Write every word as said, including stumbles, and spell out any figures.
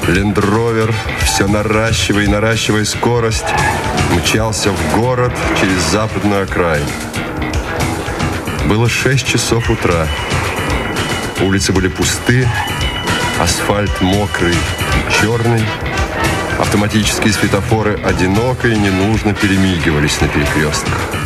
Лендровер, все наращивая и наращивая скорость, мчался в город через западную окраину. Было шесть часов утра. Улицы были пусты, асфальт мокрый и черный. Автоматические светофоры одиноко и ненужно перемигивались на перекрестках.